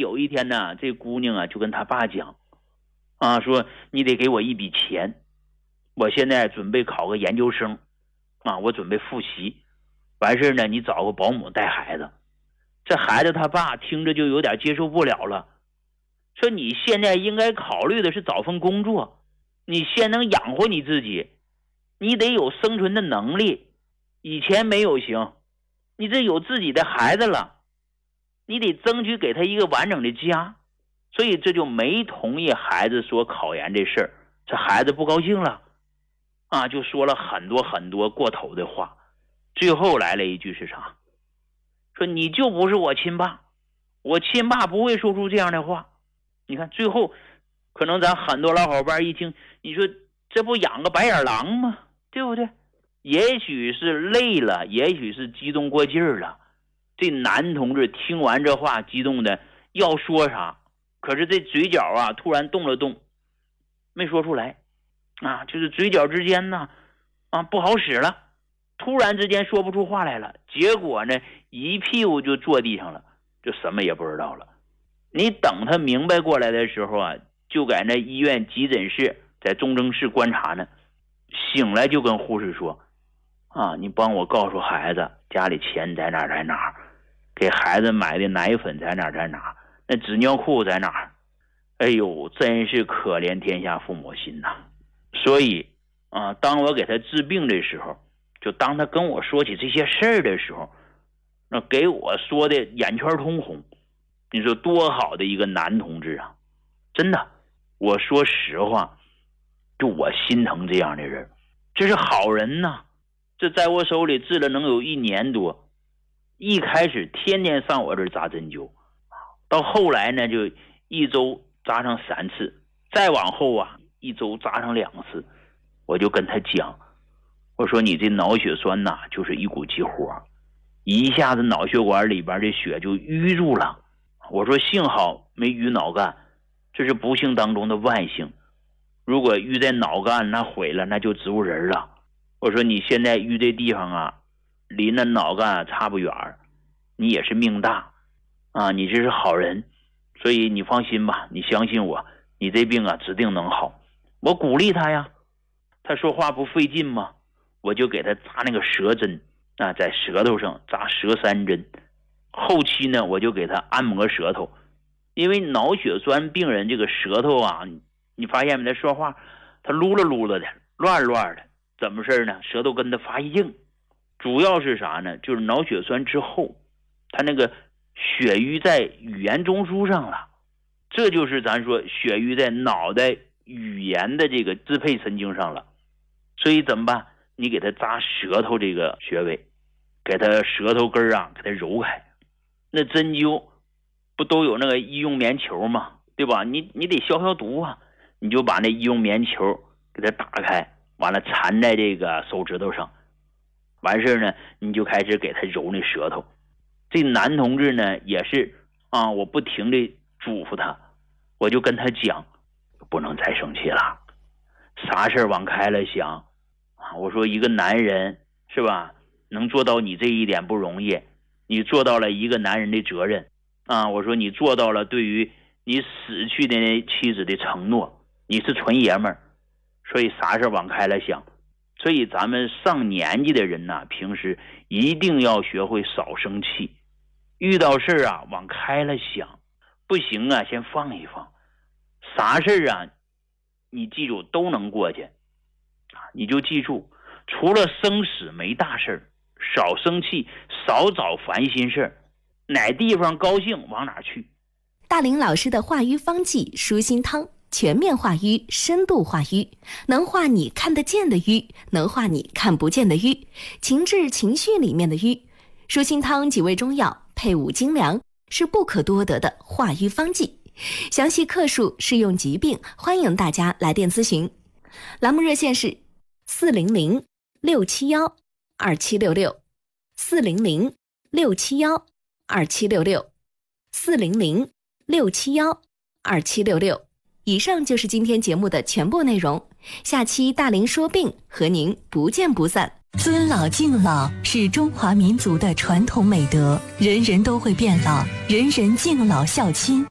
有一天呢，这姑娘啊就跟她爸讲啊，说你得给我一笔钱，我现在准备考个研究生啊，我准备复习，完事呢你找个保姆带孩子。这孩子他爸听着就有点接受不了了，说你现在应该考虑的是找份工作，你先能养活你自己，你得有生存的能力，以前没有行，你这有自己的孩子了，你得争取给他一个完整的家。所以这就没同意孩子说考研这事儿，这孩子不高兴了啊，就说了很多很多过头的话。最后来了一句是啥？说你就不是我亲爸，我亲爸不会说出这样的话。你看最后可能咱很多老伙伴一听，你说这不养个白眼狼吗？对不对？也许是累了，也许是激动过劲儿了，这男同志听完这话激动的要说啥，可是这嘴角啊突然动了动，没说出来啊，就是嘴角之间呢不好使了，突然之间说不出话来了，结果呢一屁股就坐地上了，就什么也不知道了。你等他明白过来的时候啊，就在那医院急诊室在重症室观察呢，醒来就跟护士说啊，你帮我告诉孩子家里钱在哪儿在哪儿，给孩子买的奶粉在哪儿在哪儿，那纸尿裤在哪儿。哎呦，真是可怜天下父母心呐。所以啊，当我给他治病的时候，就当他跟我说起这些事儿的时候，那给我说的眼圈通红。你说多好的一个男同志啊，真的，我说实话，就我心疼这样的人，这是好人呐。这在我手里治了能有1年多，一开始天天上我这儿扎针灸，到后来呢就1周扎上3次，再往后啊1周扎上2次。我就跟他讲，我说你这脑血栓呐就是一股急火，一下子脑血管里边的血就淤住了。我说幸好没淤脑干，这是不幸当中的万幸，如果淤在脑干那毁了，那就植物人了。我说你现在淤这地方啊离那脑干差不远，你也是命大啊，你这是好人，所以你放心吧，你相信我，你这病啊指定能好。我鼓励他呀，他说话不费劲吗？我就给他扎那个舌针啊，在舌头上扎舌3针。后期呢我就给他按摩舌头，因为脑血栓病人这个舌头啊，你发现没，他说话他噜了噜了的，乱乱的，怎么事呢？舌头跟他发硬，主要是啥呢？就是脑血栓之后他那个血瘀在语言中枢上了，这就是咱说血瘀在脑袋语言的这个支配神经上了。所以怎么办？你给他扎舌头这个穴位，给他舌头根啊给他揉开。那针灸不都有那个医用棉球吗？对吧？你得消消毒啊，你就把那医用棉球给它打开，完了缠在这个手指头上，完事呢你就开始给他揉那舌头。这男同志呢也是啊，我不停地嘱咐他，我就跟他讲，不能再生气了，啥事往开了想啊。我说一个男人是吧，能做到你这一点不容易，你做到了一个男人的责任啊！我说你做到了对于你死去的那妻子的承诺，你是纯爷们儿，所以啥事往开了想。所以咱们上年纪的人呐，平时一定要学会少生气，遇到事儿啊往开了想，不行啊先放一放，啥事儿啊你记住都能过去啊！你就记住，除了生死没大事儿，少生气，少找烦心事儿，哪地方高兴往哪去。 大林老师的化瘀方剂舒心汤，全面化瘀，深度化瘀，能化你看得见的瘀，能化你看不见的瘀，情志情绪里面的瘀。舒心汤几味中药配伍精粮，是不可多得的化瘀方剂。详细克数、适用疾病，欢迎大家来电咨询。栏目热线是400-671-2766，400-671-2766，400-671-2766。以上就是今天节目的全部内容，下期大林说病和您不见不散。 尊老敬老是中华民族的传统美德，人人都会变老，人人敬老孝亲。